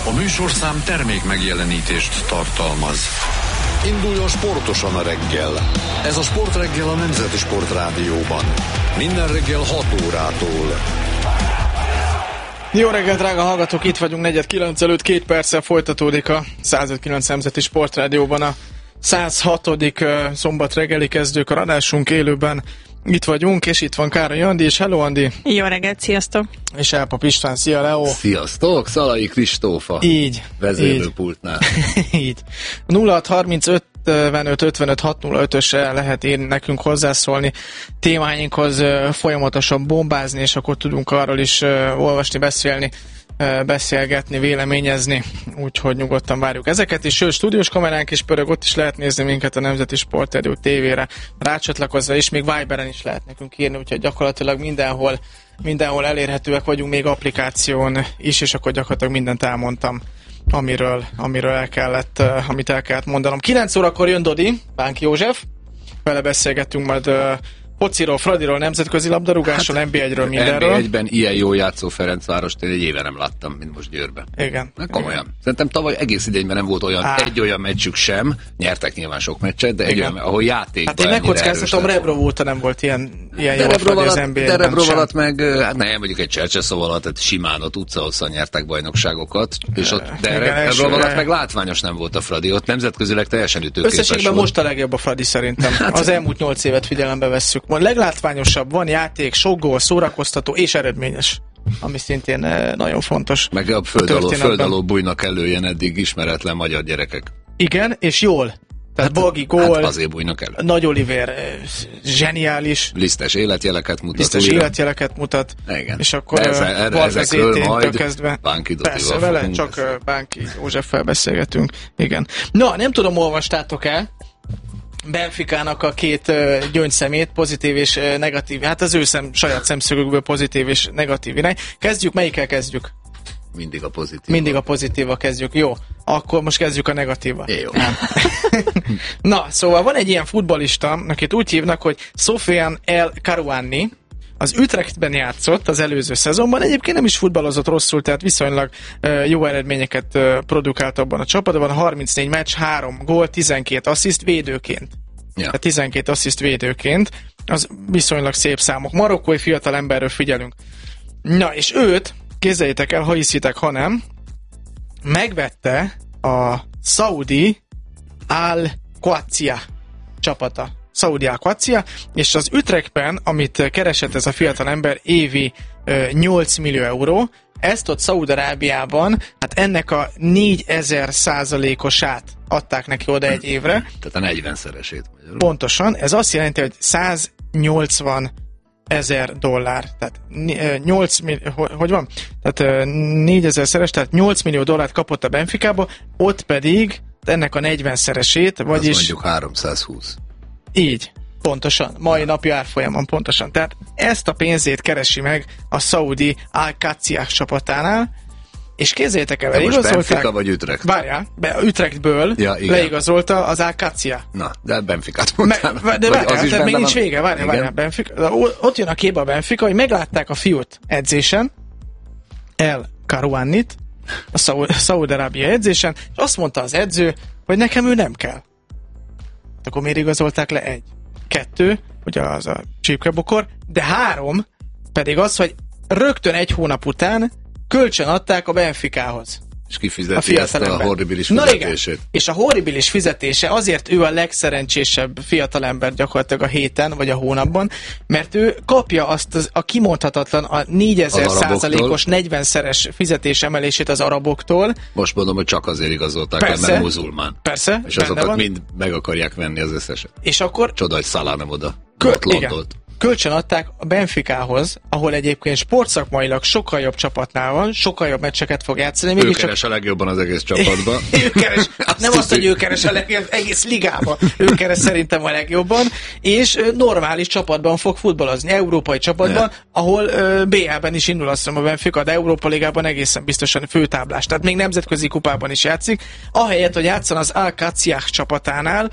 A műsorszám termék megjelenítést tartalmaz. Induljon sportosan a reggel. Ez a Sportreggel a Nemzeti Sportrádióban. Minden reggel 6 órától. Jó reggelt, drága hallgatók! Itt vagyunk 8:45 előtt, 2 perccel folytatódik a 105.9 Nemzeti Sportrádióban a 106. szombat reggeli kezdőkor adásunk élőben. Itt vagyunk, és itt van Károly Andi, és hello Andi! Jó reggelt, sziasztok! És Elpap István, szia Leo! Sziasztok! Szalai Kristófa! Így. Vezérlőpultnál. Így. 0635 55 55 605-ösre lehet írni nekünk, hozzászólni témáinkhoz, folyamatosan bombázni, és akkor tudunk arról is olvasni, beszélgetni, véleményezni, úgyhogy nyugodtan várjuk ezeket is. Sőt, stúdiós kameránk is pörög, ott is lehet nézni minket a Nemzeti Sportrádió tévére rácsatlakozva, és még Viberen is lehet nekünk írni, úgyhogy gyakorlatilag mindenhol elérhetőek vagyunk, még applikáción is, és akkor gyakorlatilag mindent elmondtam, amiről amit el kellett mondanom. 9 órakor jön Dodi, Bánki József, vele beszélgetünk majd fociról, Fradiról, nemzetközi labdarúgásról, NB1-ről, mindenről. NB1-ben ilyen jó játszó Ferencvárost én egy éve nem láttam, mint most Győrben. Igen. Komolyan. Igen. Szerintem tavaly egész idényben nem volt egy olyan meccsük sem, nyertek nyilván sok meccset, de egy olyan, ahol játékban hát én megkockáztatom, Rebro óta nem volt ilyen jó a Fradi az NB1-ben. De Rebro alatt meg, hát nem, mondjuk egy Csercseszov alatt, tehát simán ott utca-hosszan nyertek bajnokságokat, és ott, de Rebro alatt meg látványos nem volt a Fradi, ott nemzetközileg teljesen ütőképes. Összességben most a legjobb a Fradi szerintem. Az elmúlt 8 évet figyelembe vesszük. Leglátványosabb, van játék, sok gól, szórakoztató és eredményes, ami szintén nagyon fontos. Meg a föld alól bújnak elő ilyen eddig ismeretlen magyar gyerekek. Igen, és jól. Tehát Bagi gól, hát azért bújnak elő. Nagy Oliver, zseniális. Lisztes életjeleket mutat. Igen. És akkor ezekről majd Bánki Dodival persze, vele csak Bánki Józseffel beszélgetünk. Igen. Na, nem tudom, olvastátok-e Benficának a 2 gyöngyszemét, pozitív és negatív, hát az ő saját szemszögükből pozitív és negatív irány. Melyikkel kezdjük? Mindig a pozitívval kezdjük. Jó, akkor most kezdjük a negatívval. Jó. Na, szóval van egy ilyen futballista, akit úgy hívnak, hogy Sofiane El Karouani, az Utrechtben játszott az előző szezonban, egyébként nem is futballozott rosszul, tehát viszonylag jó eredményeket produkált abban a csapatban, 34 meccs, 3 gól, 12 assziszt védőként. Ja. Tehát 12 assziszt védőként, az viszonylag szép számok. Marokkói fiatal emberről figyelünk. Na, és őt, képzeljétek el, ha hiszitek, ha nem, megvette a Saudi Al-Qadsia csapata. Saudi Al-Qadsia, és az Utrechtben, amit keresett ez a fiatal ember, évi 8 millió euró, ezt ott Szaúd-Arábiában, hát ennek a 4000%-osát adták neki oda egy évre. Tehát a 40-szeresét. Pontosan, ez azt jelenti, hogy 180 ezer dollár, tehát 8 millió, hogy van? Tehát 4000-szeres, tehát 8 millió dollárt kapott a Benficába, ott pedig ennek a 40-szeresét, vagyis... Az mondjuk 320. Így, pontosan. Mai napi árfolyamon pontosan. Tehát ezt a pénzét keresi meg a Saudi Al-Qadsia csapatánál, és képzeljétek el, leigazolták... Benfica vagy Utrecht? Várjál, Utrechtből leigazolta az Al-Qadsia. Na, de Benficát mondtál. De várjál, tehát még nincs vége, várjál, Benfica. Ott jön a képbe a Benfica, hogy meglátták a fiút edzésen, El Karouanit, a Szaúd-Arábia edzésen, és azt mondta az edző, hogy nekem ő nem kell. Akkor miért igazolták le? 1. 2, ugye az a csípkebokor, de 3 pedig az, hogy rögtön 1 hónap után kölcsön adták a Benficához. És kifizeti ezt a horribilis fizetését. Igen. És a horribilis fizetése azért ő a legszerencsésebb fiatalember gyakorlatilag a héten, vagy a hónapban, mert ő kapja azt a kimondhatatlan, a 4000%-os 40-szeres fizetés emelését az araboktól. Most mondom, hogy csak azért igazolták, mert muzulmán. Persze. És azokat mind meg akarják venni az összeset. És akkor... Csoda, hogy Salah nem oda. Kölcsön adták a Benficához, ahol egyébként sportszakmailag sokkal jobb csapatnál van, sokkal jobb meccseket fog játszani. Ő keres a legjobban az egész csapatban. Ő keres, nem azt, hogy ő keres a legjobb, egész ligában. Ő keres szerintem a legjobban, és normális csapatban fog futballozni, európai csapatban, ahol BL-ben is indul azt hiszem a Benfica, de Európa Ligában egészen biztosan főtáblás. Tehát még nemzetközi kupában is játszik. Ahelyett, hogy játszan az Al-Qadsia csapatánál,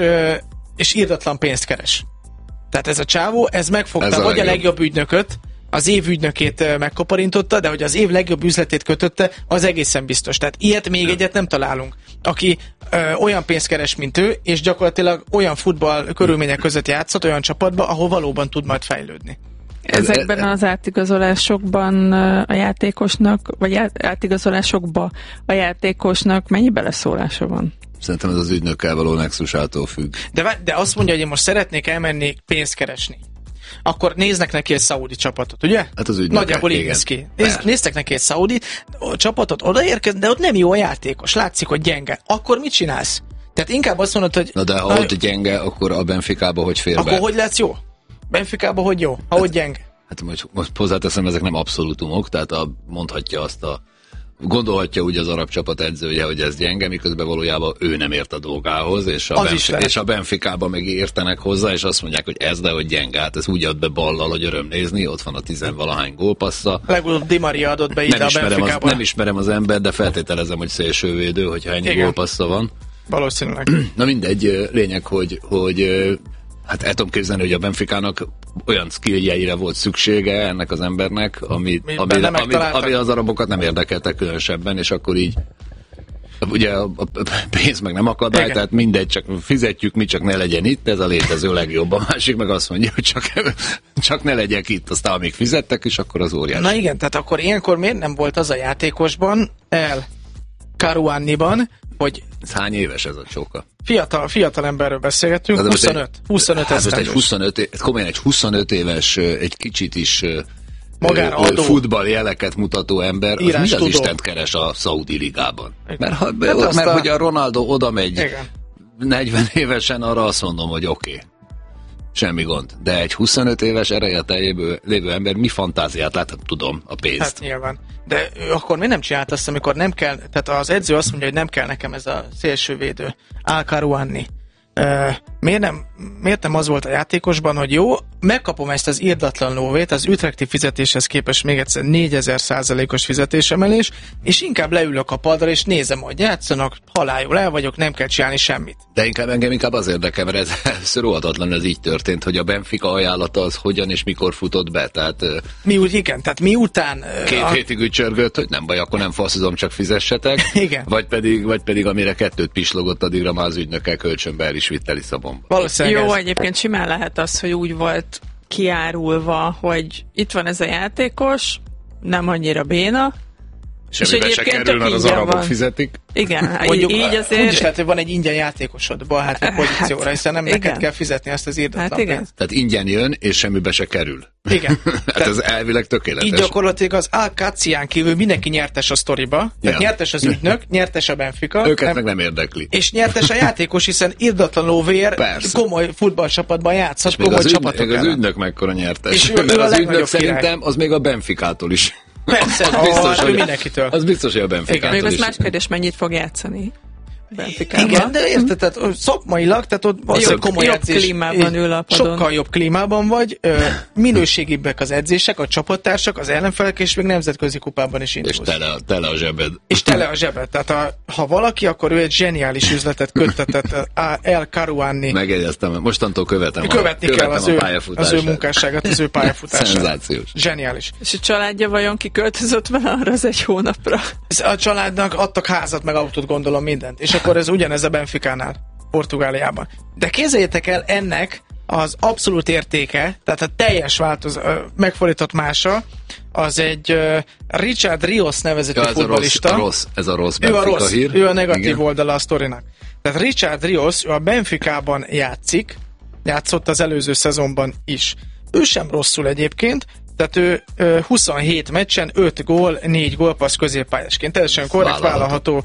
és irdatlan pénzt keres. Tehát ez a csávó, ez megfogta vagy a legjobb ügynököt, az év ügynökét megkaparintotta, de hogy az év legjobb üzletét kötötte, az egészen biztos. Tehát ilyet még egyet nem találunk, aki olyan pénzt keres, mint ő, és gyakorlatilag olyan futball körülmények között játszott, olyan csapatba, ahol valóban tud majd fejlődni. Ezekben az átigazolásokban a játékosnak, vagy átigazolásokba a játékosnak mennyi beleszólása van? Szerintem ez az ügynökkel való nexusától függ. De azt mondja, hogy én most szeretnék elmenni pénzt keresni. Akkor néznek neki egy szaudi csapatot, ugye? Hát az ügynökek, nagyjából így néz ki. Néztek neki egy szaudi csapatot, odaérkezik, de ott nem jó a játékos. Látszik, hogy gyenge. Akkor mit csinálsz? Tehát inkább azt mondod, hogy... Na de ha ott gyenge, akkor a Benficába hogy fér be? Akkor hogy lesz jó? Benficába hogy jó? Ha ott gyenge? Hát most hozzáteszem, ezek nem abszolútumok, tehát mondhatja azt gondolhatja úgy az arab csapat edzője, hogy ez gyenge, miközben valójában ő nem ért a dolgához, és a Benficában meg értenek hozzá, és azt mondják, hogy ez, de hogy gyenge. Hát ez úgy ad be ballal, hogy öröm nézni, ott van a 10-valahány gólpassza. Legutóbb Di Maria adott be ide a Benficában. Nem ismerem az ember, de feltételezem, hogy szélsővédő, hogyha ennyi gólpassza van. Valószínűleg. Na mindegy, lényeg, hogy hát el tudom képzelni, hogy a Benficának olyan skilljeire volt szüksége ennek az embernek, ami az arabokat nem érdekelte különösebben, és akkor így ugye a pénz meg nem akadály, tehát mindegy, csak fizetjük, mi csak ne legyen itt, ez a létező legjobb. A másik meg azt mondja, hogy csak ne legyek itt, aztán amíg fizettek, és akkor az óriási. Na igen, tehát akkor ilyenkor miért nem volt az a játékosban, El Karouaniban, hogy... Ez hány éves ez a csóka? Fiatal emberről beszélgetünk, 25 esztendős. Komolyan egy 25 éves, egy kicsit is futballjeleket mutató ember, az mi az Istent keres a Szaudi ligában? Mert hogy a Ronaldo oda megy 40 évesen, arra azt mondom, hogy oké. Semmi gond. De egy 25 éves ereje teljéből lévő ember mi fantáziát lát? Tudom, a pénzt. Hát nyilván. De akkor miért nem csinált azt, amikor nem kell, tehát az edző azt mondja, hogy nem kell nekem ez a szélsővédő, Al Karouani. Miért nem az volt a játékosban, hogy jó, megkapom ezt az irdatlan lóvét, az utrechti fizetéshez képest még egyszer 4000%-os fizetésemelés, és inkább leülök a padra, és nézem, hogy játszanak, halálul el vagyok, nem kell csinálni semmit. De engem az érdekel, mert ez rohatatlan, ez így történt, hogy a Benfica ajánlata az hogyan és mikor futott be, tehát... Tehát miután... 2 hétig ücsörgött, hogy nem baj, akkor nem faszizom, csak fizessetek. Igen. Vagy pedig amire 2 pislogott, addigra már az ügynökkel kölcsönbe el is vitte Lisszabonba. Jó, egyébként simán lehet az, hogy úgy volt kiárulva, hogy itt van ez a játékos, nem annyira béna, semmibe se kerül, mert az arabok fizetik. Igen, így azért... Úgy is lehet, hogy van egy ingyen játékosod a hátra pozícióra, hiszen nem neked kell fizetni azt az irdatlan pénzt. Tehát ingyen jön, és semmibe se kerül. Igen. Hát ez elvileg tökéletes. Így gyakorlatilag az Al-Qatsián kívül mindenki nyertes a sztoriba, tehát nyertes az ügynök, nyertes a Benfica. Őket meg nem érdekli. És nyertes a játékos, hiszen irdatlan lóvér komoly futballcsapatban játszhat, komoly csapatok ellen. Az ügynök mekkora nyertes. És mert az ügynök szerintem az még a Benficától is. Persze, az biztos, hogy mindenkitől. Az biztos, hogy a Benficától is. Még az más kérdés, mennyit fog játszani Benficában. Igen, de érted, tehát szakmailag, tehát ott komoly edzés. Klímában ül a padon. Sokkal jobb klímában vagy, minőségibbek az edzések, a csapattársak, az ellenfelek, és még nemzetközi kupában is indulsz. És tele a zsebed. És tele a zsebed. Tehát ha valaki, akkor ő egy zseniális üzletet köttetett El Karouani. Megjegyeztem, mostantól követni kell az ő munkásságát, az ő pályafutását. Szenzációs. Zseniális. És a családja vajon kiköltözött vele arra az 1 hónapra? A családnak adtak házat, meg autót, gondolom, mindent. És akkor ez ugyanez a Benficánál, Portugáliában. De képzeljétek el, ennek az abszolút értéke, tehát a teljes megfordított mása, az egy Richard Rios nevezetű futballista. Ez a rossz Benfica hír. Ő a negatív oldala a sztorinak. Tehát Richard Rios, ő a Benficában játszott az előző szezonban is. Ő sem rosszul egyébként, tehát ő 27 meccsen 5 gól, 4 gólpassz középpályásként. Teljesen korrekt, vállalható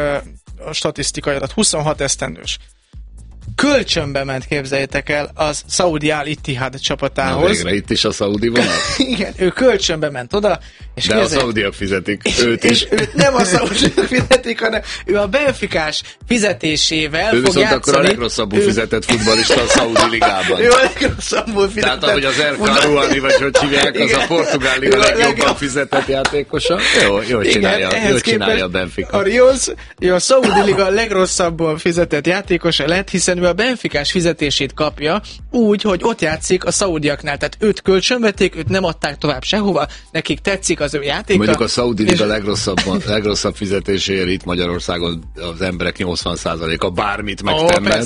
a statisztikai adat. 26 esztendős. Kölcsönbe ment, képzeljétek el, az Saudi Al-Ittihad csapatához. Na végre, itt is a Saudi vonat. Igen, ő kölcsönbe ment oda. És de a szaudiak fizetik őt is. És őt nem a szaudiak fizetik, hanem ő a Benficás fizetésével ő fog játszani. Ő viszont akkor a legrosszabbul fizetett futballista a Saudi ligában. Ő a legrosszabbul fizetett. Tehát ahogy az El Karouani, vagy hogy hívják, az a Portugál liga legjobban fizetett játékosa. Jó csinálja a Benfica. A Rios, a Saudi liga legrosszabbul fizetett játékosa lett, hiszen amiben a Benficás fizetését kapja, úgy, hogy ott játszik a szaudiaknál. Tehát őt kölcsönvették, őt nem adták tovább sehova, nekik tetszik az ő játéka. Mondjuk a szaudi liga legrosszabb fizetésért itt Magyarországon az emberek 80%-a bármit megtemmel.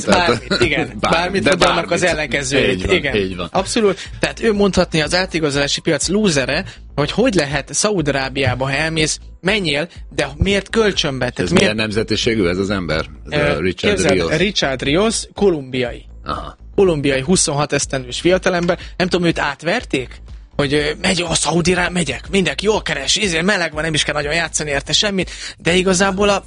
Bármit mondanak az ellenkezőjét. Így van. Abszolút. Tehát ő mondhatni az átigazolási piac lúzere, hogy lehet Szaúd-Arábiába, ha elmész, menjél, de miért kölcsönbe? Ez milyen nemzetiségű ez az ember? Ez Richard Rios, kolumbiai. Aha. Kolumbiai 26 esztendős fiatalember. Nem tudom, őt átverték? Hogy megy a Szaudira, megyek, mindenki jól keres, meleg van, nem is kell nagyon játszani érte semmit, de igazából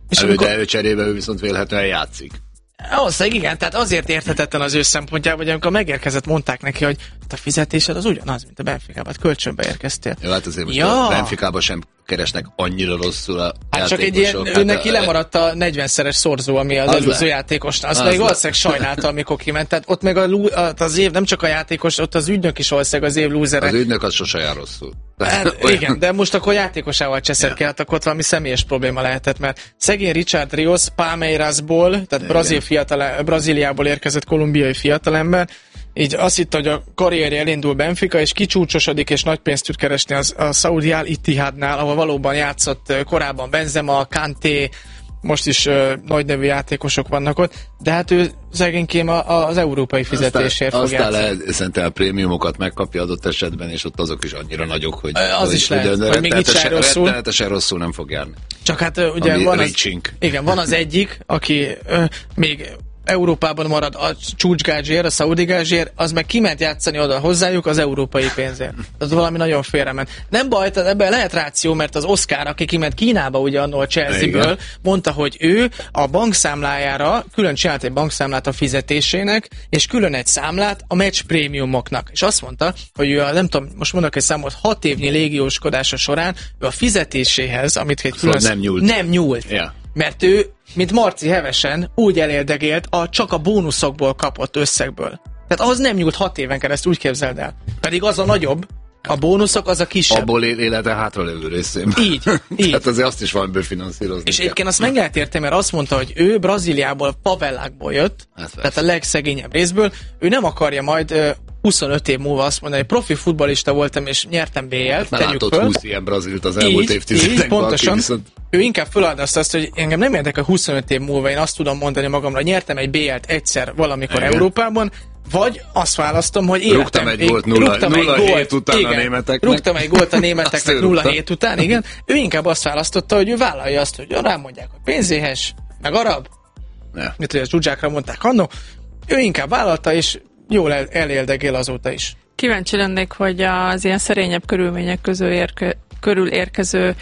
de ő cserébe ő viszont vélhetően játszik. Valószínűleg igen, tehát azért érthetetlen az ő szempontjából, hogy amikor megérkezett, mondták neki, hogy a fizetésed az ugyanaz, mint a Benficában, kölcsönbe érkeztél. Jó, hát azért most a Benficában sem keresnek annyira rosszul a játékosok. Csak egy ilyen, neki lemaradt a 40-szeres szorzó, ami az előző játékosnál. Azt még valószínűleg sajnálta, amikor kiment. Tehát ott meg az év, nem csak a játékos, ott az ügynök is valószínűleg az év lúzere. Az ügynök az sose jár rosszul. Igen, de most akkor játékosával cseszedkelt, akkor ott valami személyes probléma lehetett, mert szegény Richard Rios Palmeirasból, tehát Brazíliából érkezett kolumbiai fiatalember, így azt hitte, hogy a karrierje elindul Benfica, és kicsúcsosodik, és nagy pénzt tud keresni a Saudi Al-Ittihadnál, ahol valóban játszott korábban Benzema, Kanté, most is nagy nevű játékosok vannak ott, de hát ő szegénykém az európai fizetésért fog játszani. Aztán szerintem a prémiumokat megkapja adott esetben, és ott azok is annyira nagyok, hogy az is lehet, hogy még itt sem rosszul. Rettenetesen rosszul nem fog járni. Csak hát ugye van az egyik, aki még Európában marad a csúcsgázsér, a szaudi gázsér, az meg kiment játszani oda hozzájuk az európai pénzért. Az valami nagyon félrement. Nem baj, tehát ebben lehet ráció, mert az Oscar, aki kiment Kínába ugye annól a Chelsea-ből, mondta, hogy ő a bankszámlájára külön csinált egy bankszámlát a fizetésének, és külön egy számlát a match prémiumoknak. És azt mondta, hogy ő nem tudom, most mondok egy számot, 6 évnyi légióskodása során ő a fizetéséhez, amit egy külön nem nyúlt. Yeah. Mert ő, mint Marci hevesen, úgy elérdegélt csak a bónuszokból kapott összegből. Tehát ahhoz nem nyúlt 6 éven keresztül, úgy képzeld el. Pedig az a nagyobb, a bónuszok az a kisebb. Abból élete hátralévő részén. Így. Hát azért azt is valamiből finanszírozni. És egyébként azt meg lehet érteni, mert azt mondta, hogy ő Brazíliából, favellákból jött, tehát a legszegényebb részből, ő nem akarja majd 25 év múlva azt mondani, hogy profi futballista voltam, és nyertem BL-t, látott 20 ilyen Brazilt az elmúlt évtizedekben. Így, pontosan. Ő inkább feladna azt, hogy engem nem érdekel 25 év múlva, én azt tudom mondani magamra, hogy nyertem egy BL-t egyszer valamikor Európában, vagy azt választom, hogy életem. Rúgtam egy gólt 0-7 után a németeknek. Rúgtam egy gólt a németeknek 0-7 után, igen. Ő inkább azt választotta, hogy ő vállalja azt, hogy rám mondják, hogy pénzéhes, meg arab, mit hogy a dzsudzsákra mondták annó. Ő inkább vállalta, és jól eléldegél azóta is. Kíváncsi lennék, hogy az ilyen szerényebb körülmények körül érkező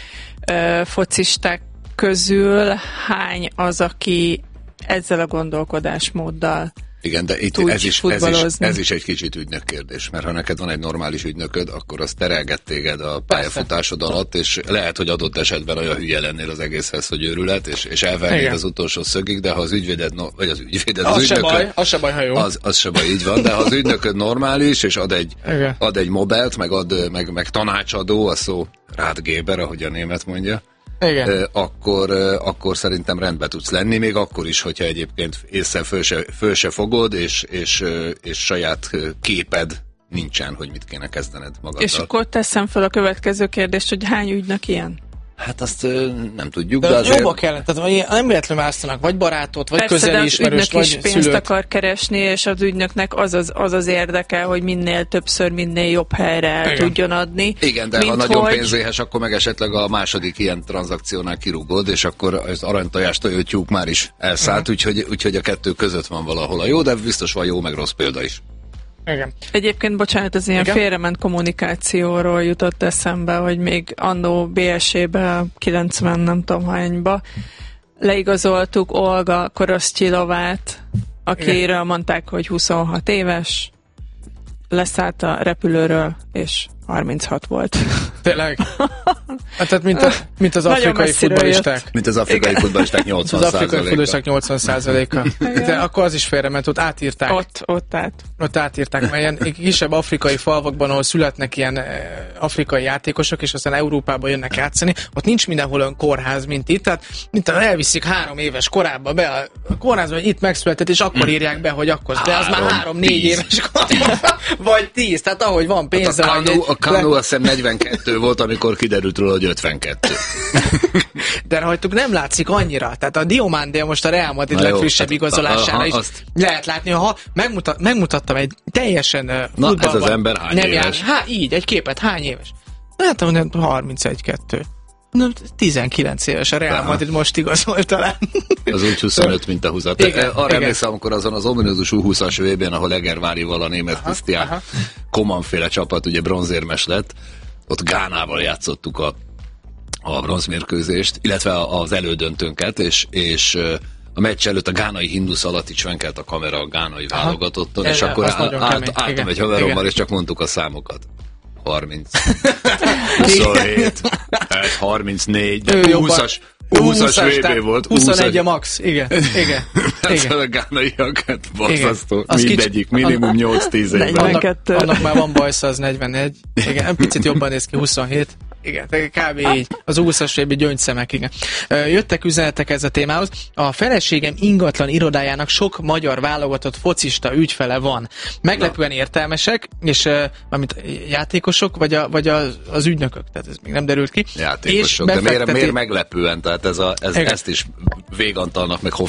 focisták közül hány az, aki ezzel a gondolkodásmóddal igen, de itt ez is egy kicsit ügynök kérdés, mert ha neked van egy normális ügynököd, akkor az terelget téged a pályafutásod alatt, és lehet, hogy adott esetben olyan hülye lennél az egészhez, hogy őrület, és elvennéd az utolsó szögig, de ha az ügyvéded, vagy az ügyvéded, az ügynököd... Az se baj, ha jó. Az se baj, így van, de ha az ügynököd normális, és ad egy mobilt, meg tanácsadó, a szó Ratgeber, ahogy a német mondja, akkor szerintem rendbe tudsz lenni, még akkor is, hogyha egyébként észre föl se fogod, és saját képed nincsen, hogy mit kéne kezdened magaddal. És akkor teszem fel a következő kérdést, hogy hány ügynök ilyen? Hát azt nem tudjuk. De azért... jobban kellett, tehát nem véletlenül választanak, vagy barátot, vagy közeli ismerőst, vagy szülőt. Pénzt akar keresni, és az ügynöknek az érdeke, hogy minél többször, minél jobb helyre el tudjon adni. Igen, de ha nagyon pénzéhes, akkor meg esetleg a második ilyen tranzakciónál kirúgod, és akkor az aranytojás tojótyúk már is elszállt, úgyhogy a kettő között van valahol a jó, de biztos van jó, meg rossz példa is. Igen. Egyébként, bocsánat, az ilyen félrement kommunikációról jutott eszembe, hogy még annó BS-be 90 nem tudom hányba leigazoltuk Olga Korosztyilovát, akiről mondták, hogy 26 éves, leszállt a repülőről, és 36 volt. Tényleg? Tehát mint az afrikai futballisták. Mint az afrikai futballisták 80%-a. Az afrikai futballisták 80%-a. De akkor az is félrement, ott átírták. Ott átírták, mert ilyen kisebb afrikai falvakban, ahol születnek ilyen afrikai játékosok, és aztán Európába jönnek játszani, ott nincs mindenhol olyan kórház, mint itt. Tehát mint elviszik 3 éves korábban be a kórházba, hogy itt megszületett, és akkor írják be, hogy akkor. De az már 3-4 éves korában, vagy 10. Tehát ahogy van pénze. Hát a Kanu azt hiszem 42 volt, amikor kiderült róla, hogy 52. De rajtuk nem látszik annyira. Tehát a Diomande most a Real Madrid legfrissebb igazolására is lehet látni, ha megmutattam egy teljesen futballban. Ez az ember hány éves? Így, egy képet, hány éves? Látom, hogy 31-2. 19 éves a Real Madrid most igazol talán. Az úgy 25, mint a 20. Arra emlékszem, amikor azon az ominózus U20-as VB-n, ahol Egervárival a német Krisztián Koman-féle csapat ugye bronzérmes lett, ott Gánával játszottuk a bronzmérkőzést, illetve az elődöntőnket, és a meccs előtt a gánai himnusz alatt is venkelt a kamera a gánai válogatotton, és akkor álltam egy haverommal, és csak mondtuk a számokat. 30, 27, 34, de 20-as VB volt. 21 a max, igen. A gánaiakat borzasztó, mindegyik, minimum 8-10 évben. Annak már van bajsza, az 41. Igen, picit jobban néz ki, 27. Igen, kb. Így. Az 20-as évben gyöngyszemek, igen. Jöttek üzenetek ez a témához. A feleségem ingatlan irodájának sok magyar válogatott focista ügyfele van. Meglepően értelmesek, és amit játékosok, vagy az ügynökök, tehát ez még nem derült ki. Játékosok, de miért meglepően? Tehát ezt is Végantalnak, meg